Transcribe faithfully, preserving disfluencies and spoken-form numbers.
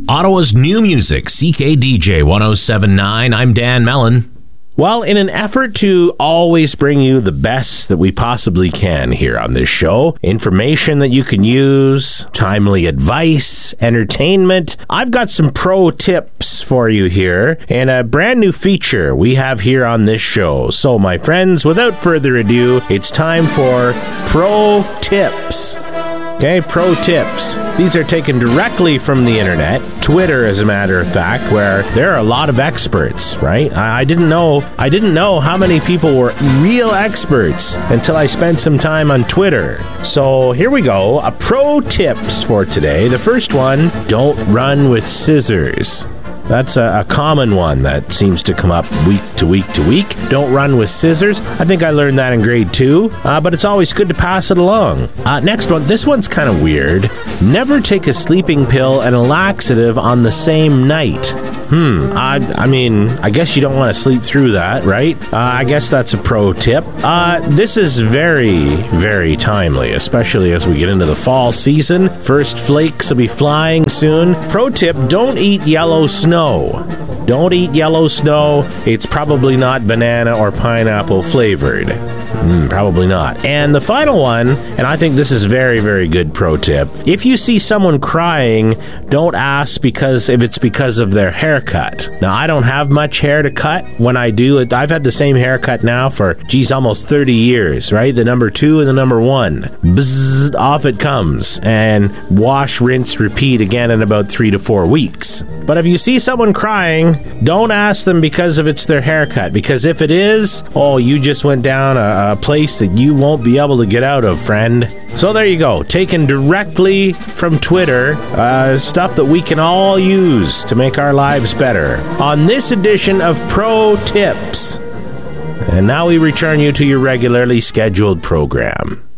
Ottawa's new music, C K D J one oh seven point nine. I'm Dan Mellon. Well, in an effort to always bring you the best that we possibly can here on this show, information that you can use, timely advice, entertainment, I've got some pro tips for you here and a brand new feature we have here on this show. So, my friends, without further ado, it's time for Pro Tips. Okay, pro tips. These are taken directly from the internet, Twitter as a matter of fact, where there are a lot of experts, right? I, I didn't know I didn't know how many people were real experts until I spent some time on Twitter. So here we go, a pro tips for today. The first one, don't run with scissors. That's a, a common one that seems to come up week to week to week. Don't run with scissors. I think I learned that in grade two, uh, but it's always good to pass it along. Uh, next one. This one's kind of weird. Never take a sleeping pill and a laxative on the same night. Hmm. I, I mean, I guess you don't want to sleep through that, right? Uh, I guess that's a pro tip. Uh, this is very, very timely, especially as we get into the fall season. First flakes will be flying soon. Pro tip, don't eat yellow snow. Don't eat yellow snow. It's probably not banana or pineapple flavored. Mm, probably not. And the final one, and I think this is very, very good pro tip. If you see someone crying, don't ask because if it's because of their haircut. Now, I don't have much hair to cut. When I do it, I've had the same haircut now for, geez, almost thirty years, right? The number two and the number one. Bzzz, off it comes. And wash, rinse, repeat again in about three to four weeks. But if you see someone crying, don't ask them because of it's their haircut. Because if it is, oh, you just went down a, a place that you won't be able to get out of, friend. So there you go. Taken directly from Twitter, uh, stuff that we can all use to make our lives better. On this edition of Pro Tips. And now we return you to your regularly scheduled program.